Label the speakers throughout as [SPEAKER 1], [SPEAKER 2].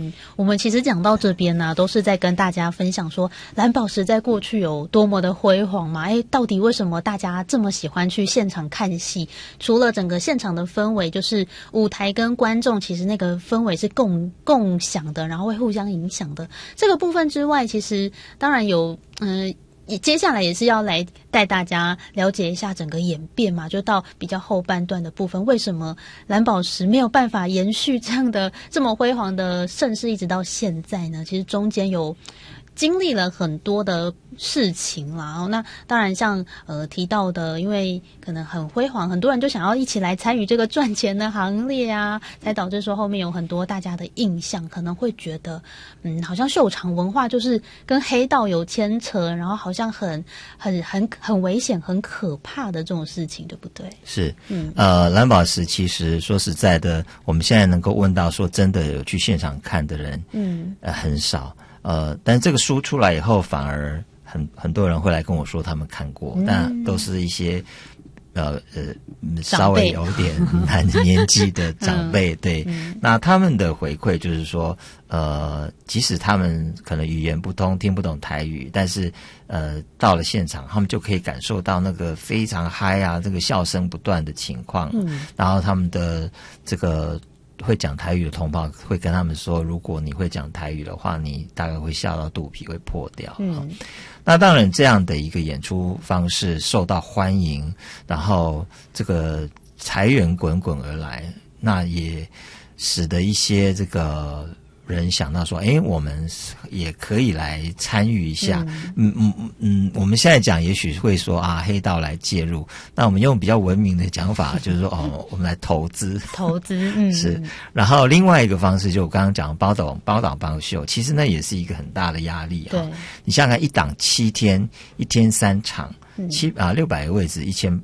[SPEAKER 1] 我们其实讲到这边呢，都是在跟大家分享说蓝宝石在过去有多么的辉煌嘛。到底为什么大家这么喜欢去现场看戏？除了整个现场的氛围，就是舞台跟观众其实那个氛围是共享的，然后会互相影响的这个部分之外，其实当然有接下来也是要来带大家了解一下整个演变嘛，就到比较后半段的部分，为什么蓝宝石没有办法延续这样的这么辉煌的盛世一直到现在呢？其实中间有经历了很多的事情啦，那当然像提到的，因为可能很辉煌，很多人就想要一起来参与这个赚钱的行列啊，才导致说后面有很多大家的印象可能会觉得好像秀场文化就是跟黑道有牵扯，然后好像很危险很可怕的这种事情，对不对？
[SPEAKER 2] 是蓝宝石其实说实在的，我们现在能够问到说真的有去现场看的人很少，但这个书出来以后反而很多人会来跟我说他们看过，但都是一些稍微有点年纪的长辈对，那他们的回馈就是说即使他们可能语言不通听不懂台语，但是到了现场他们就可以感受到那个非常嗨啊，这个笑声不断的情况，然后他们的这个会讲台语的同胞会跟他们说，如果你会讲台语的话，你大概会笑到肚皮会破掉。那当然这样的一个演出方式受到欢迎，然后这个财源滚滚而来，那也使得一些这个人想到说我们也可以来参与一下。我们现在讲也许会说黑道来介入，那我们用比较文明的讲法就是说我们来投资是。然后另外一个方式就我刚刚讲包档帮秀，其实那也是一个很大的压力对，你想想看，一档7天，1天3场，600个位置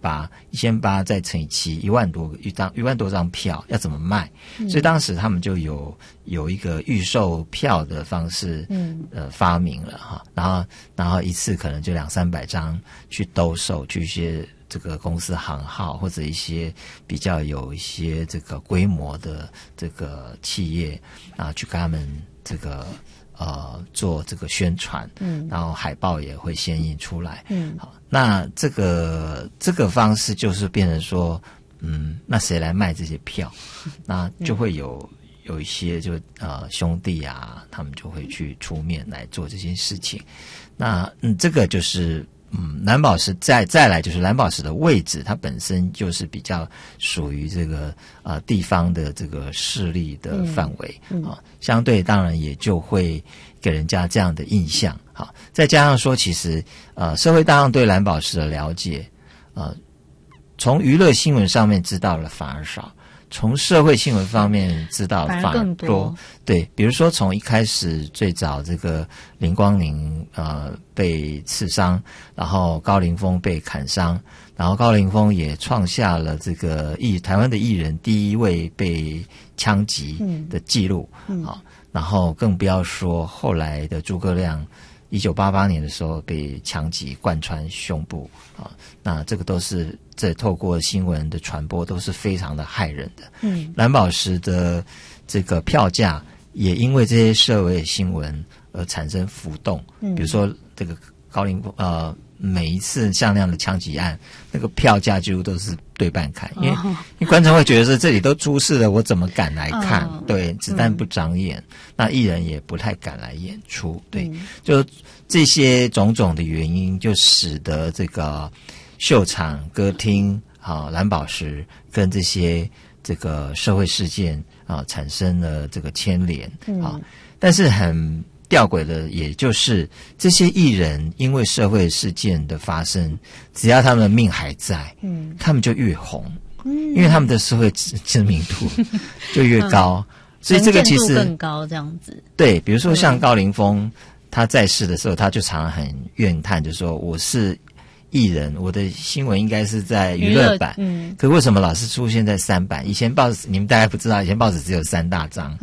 [SPEAKER 2] ，1800再乘以7，1万多张票要怎么卖？所以当时他们就有一个预售票的方式发明了哈，然后一次可能就200-300张去兜售，去一些这个公司行号或者一些比较有一些这个规模的这个企业去跟他们这个做这个宣传，然后海报也会先印出来，好，那这个方式就是变成说，那谁来卖这些票？那就会有一些就兄弟啊，他们就会去出面来做这件事情。那这个就是蓝宝石再来就是蓝宝石的位置，它本身就是比较属于这个地方的这个势力的范围相对当然也就会给人家这样的印象。好，再加上说其实社会大众对蓝宝石的了解从娱乐新闻上面知道了反而少，从社会新闻方面知道反而多。对，比如说从一开始最早这个林光宁被刺伤，然后高凌风被砍伤，然后高凌风也创下了这个台湾的艺人第一位被枪击的记录然后更不要说后来的诸葛亮1988年的时候被枪击贯穿胸部那这个都是透过新闻的传播都是非常的害人的。蓝宝石的这个票价也因为这些社会新闻而产生浮动，比如说这个高凌风每一次像那样的枪击案，那个票价几乎都是对半砍，因为观众会觉得说这里都出事了，我怎么敢来看？对，子弹不长眼，那艺人也不太敢来演出。对，就这些种种的原因，就使得这个秀场、歌厅、蓝宝石跟这些这个社会事件产生了这个牵连但是很吊诡的也就是这些艺人因为社会事件的发生，只要他们的命还在他们就越红因为他们的社会知名度就越高所以这个其实
[SPEAKER 1] 更高这样子。
[SPEAKER 2] 对，比如说像高凌风他在世的时候他就常常很怨叹，就说我是艺人，我的新闻应该是在娱乐版可为什么老是出现在3版？以前报纸你们大概不知道，以前报纸只有3大张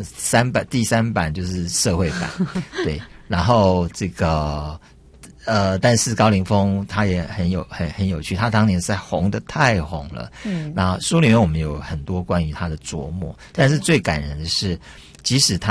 [SPEAKER 2] 3版，第3版就是社会版对，然后这个但是高凌风他也很有趣，他当年是红的太红了然后书里面我们有很多关于他的琢磨但是最感人的是即使他